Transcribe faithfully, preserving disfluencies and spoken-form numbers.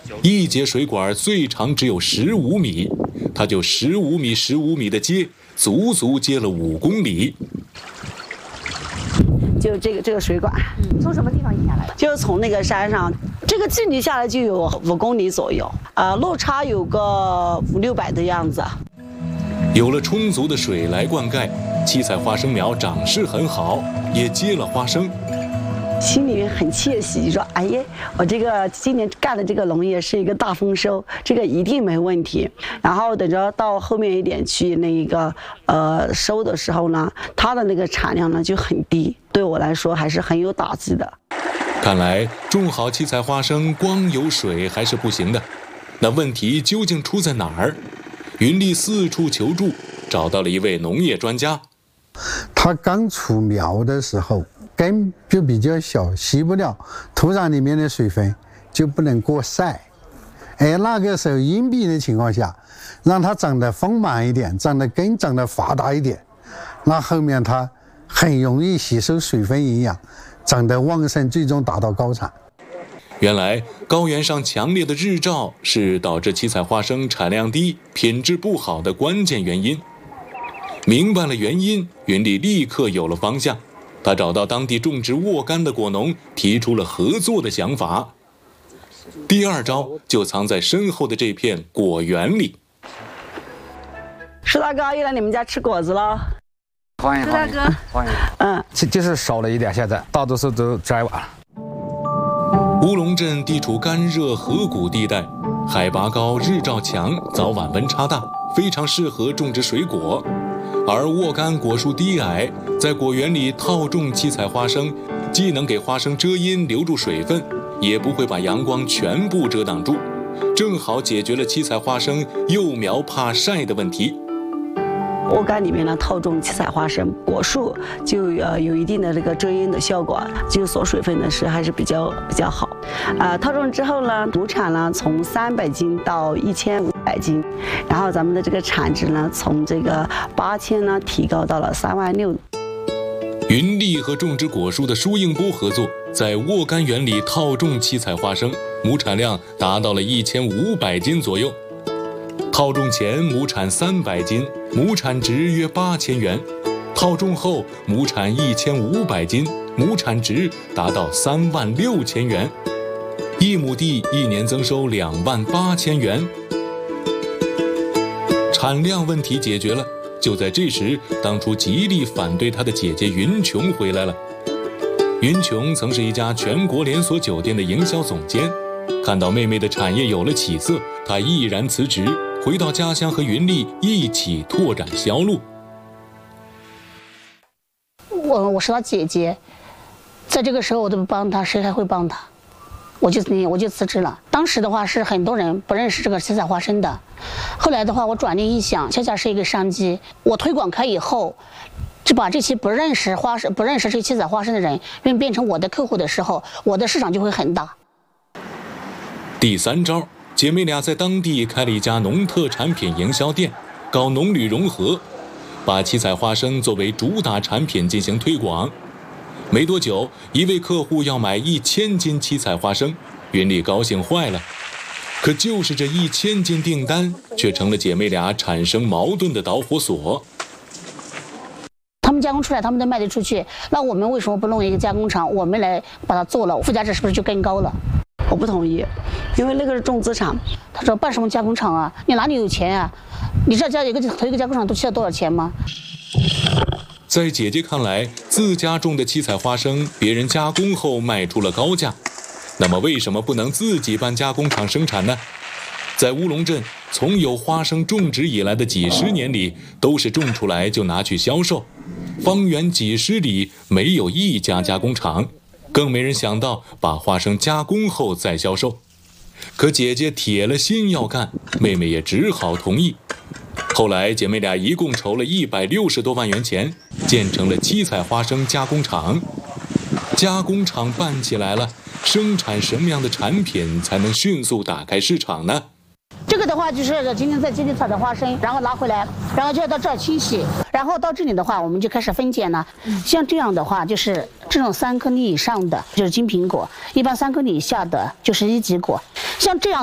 一节水管最长只有十五米，他就十五米、十五米的接，足足接了五公里。 就这个这个水管， 嗯，从什么地方引下来的？ 就是从那个山上，这个距离下来就有五公里左右，呃，落差有个五六百的样子。 有了充足的水来灌溉，七彩花生苗长势很好，也结了花生。 心里面很窃喜，说：“哎呀，我这个今年干的这个农业是一个大丰收，这个一定没问题。”然后等着到后面一点去那一个呃收的时候呢，它的那个产量呢就很低，对我来说还是很有打击的。 看来种好七彩花生光有水还是不行的，那问题究竟出在哪儿？云丽四处求助，找到了一位农业专家。 它刚出苗的时候根就比较小，吸不了土壤里面的水分，就不能过晒。哎，那个时候隐蔽的情况下，让它长得丰满一点，长得根长得发达一点，那后面它很容易吸收水分营养，长得旺盛，最终达到高产。 原来高原上强烈的日照是导致七彩花生产量低、品质不好的关键原因。明白了原因，云丽立刻有了方向。他找到当地种植沃柑的果农，提出了合作的想法。第二招就藏在身后的这片果园里。 石大哥又来你们家吃果子了， 欢迎欢迎欢迎。 嗯， 就就是少了一点，现在大多数都摘完了。 乌龙镇地处干热河谷地带，海拔高，日照强，早晚温差大，非常适合种植水果。而沃柑果树低矮，在果园里套种七彩花生，既能给花生遮阴留住水分，也不会把阳光全部遮挡住，正好解决了七彩花生幼苗怕晒的问题。 沃柑里面呢套种七彩花生，果树就呃有一定的这个遮阴的效果，就锁水分的是还是比较比较好。啊、呃，套种之后呢，亩产呢从三百斤到一千五百斤，然后咱们的这个产值呢从这个八千呢提高到了三万六。 云丽和种植果树的舒应波合作，在沃柑园里套种七彩花生，亩产量达到了一千五百斤左右。套种前亩产三百斤，亩产值约八千元；套种后亩产一千五百斤，亩产值达到三万六千元。一亩地一年增收两万八千元，产量问题解决了。就在这时，当初极力反对他的姐姐云琼回来了。云琼曾是一家全国连锁酒店的营销总监，看到妹妹的产业有了起色，她毅然辞职，回到家乡和云丽一起拓展销路。 我我是她姐姐，在这个时候我都不帮她，谁还会帮她？我就我就辞职了。当时的话是很多人不认识这个七彩花生的，后来的话我转念一想，恰恰是一个商机。我推广开以后，就把这些不认识花生、不认识这七彩花生的人，变变成我的客户的时候，我的市场就会很大。 第三招，姐妹俩在当地开了一家农特产品营销店，搞农旅融合，把七彩花生作为主打产品进行推广。没多久，一位客户要买一千斤七彩花生，云丽高兴坏了。可就是这一千斤订单，却成了姐妹俩产生矛盾的导火索。 他们加工出来，他们都卖得出去，那我们为什么不弄一个加工厂，我们来把它做了，附加值是不是就更高了？ 我不同意，因为那个是重资产。 他说办什么加工厂啊？你哪里有钱啊？你知道加一个投一个加工厂都需要多少钱吗？ 在姐姐看来，自家种的七彩花生，别人加工后卖出了高价，那么为什么不能自己办加工厂生产呢？在乌龙镇，从有花生种植以来的几十年里，都是种出来就拿去销售，方圆几十里没有一家加工厂，更没人想到把花生加工后再销售。可姐姐铁了心要干，妹妹也只好同意。后来姐妹俩一共筹了一百六十多万元钱，建成了七彩花生加工厂。加工厂办起来了，生产什么样的产品才能迅速打开市场呢？ 这个的话就是今天在基地采的花生，然后拿回来，然后就要到这儿清洗，然后到这里的话我们就开始分拣了。像这样的话就是这种三颗粒以上的就是金苹果，一般三颗粒以下的就是一级果，像这样